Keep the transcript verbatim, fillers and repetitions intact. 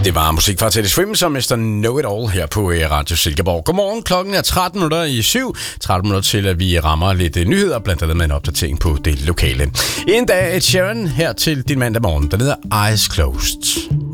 Det var musik fra Teddy Swims og mister Know It All her på Radio Silkeborg. Godmorgen, klokken er tretten minutter i syv. tretten minutter til, at vi rammer lidt nyheder, blandt andet med en opdatering på det lokale. En dag et Sharon her til din mandag morgen, der hedder Eyes Closed.